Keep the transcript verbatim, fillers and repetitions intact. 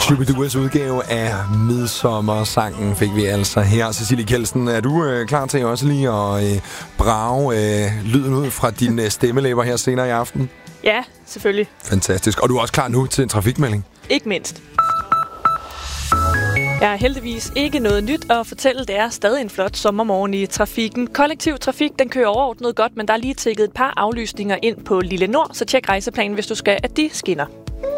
Shubiduas udgave af Midsommersangen fik vi altså her. Cecilie Kjeldsen, er du øh, klar til også lige at øh, brage øh, lyden ud fra dine øh, stemmelæber her senere i aften? Ja, selvfølgelig. Fantastisk. Og du er også klar nu til en trafikmelding? Ikke mindst. Jeg har heldigvis ikke noget nyt at fortælle. Det er stadig en flot sommermorgen i trafikken. Kollektiv trafik, den kører overordnet godt, men der er lige tækket et par aflysninger ind på Lille Nord, så tjek rejseplanen, hvis du skal, at de skinner.